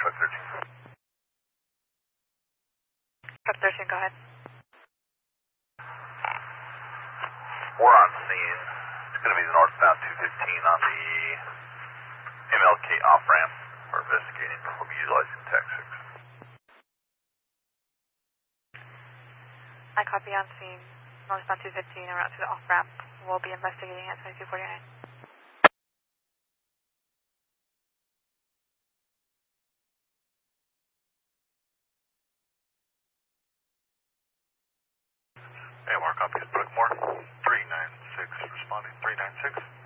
513. 513, go ahead. We're on scene. It's going to be the northbound 215 on the MLK off-ramp. We're investigating. We'll be utilizing TAC 6. I copy on scene. Northbound 215 en route to the off-ramp. We'll be investigating at 2249. AMR copies Brookmore. 396 responding. 396.